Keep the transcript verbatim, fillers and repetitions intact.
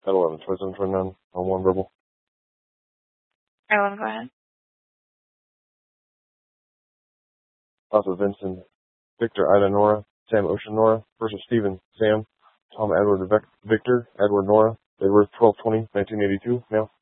at eleven, twenty-seven, twenty-nine, on one verbal. Ellen, go ahead. Alpha Vincent, Victor Ida Nora, Sam Ocean Nora, versus Stephen Sam, Tom Edward Vic- Victor, Edward Nora, Edward twelve twenty, nineteen eighty-two, male.